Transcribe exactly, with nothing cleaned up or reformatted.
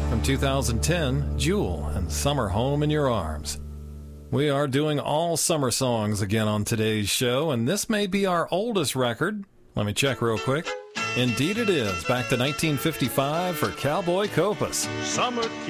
From two thousand ten, Jewel and Summer Home in Your Arms. We are doing all summer songs again on today's show, and this may be our oldest record. Let me check real quick. Indeed it is, back to nineteen fifty-five for Cowboy Copas. Summer